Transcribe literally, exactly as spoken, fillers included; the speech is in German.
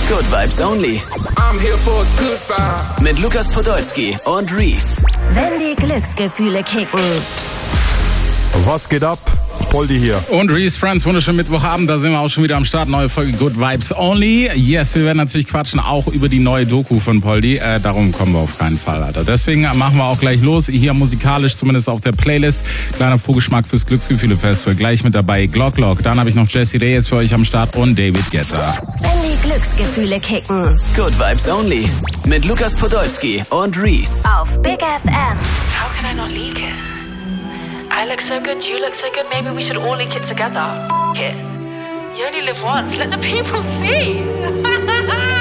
Good Vibes Only. I'm here for a good vibe. Mit Lukas Podolski und Reese. Wenn die Glücksgefühle kicken. Was geht ab? Poldi hier. Und Reese Friends, wunderschönen Mittwochabend, da sind wir auch schon wieder am Start. Neue Folge Good Vibes Only. Yes, wir werden natürlich quatschen, auch über die neue Doku von Poldi. Äh, darum kommen wir auf keinen Fall, Alter. Deswegen machen wir auch gleich los. Hier musikalisch, zumindest auf der Playlist. Kleiner Vorgeschmack fürs Glücksgefühle-Festival. Gleich mit dabei Glock Glock. Dann habe ich noch Jessie Reyes für euch am Start und David Guetta. Wenn die Glücksgefühle kicken. Good Vibes Only. Mit Lukas Podolski und Reese. Auf Big F M. How can I not leak it? I look so good, you look so good, maybe we should all leak it together. F- it. You only live once, let the people see.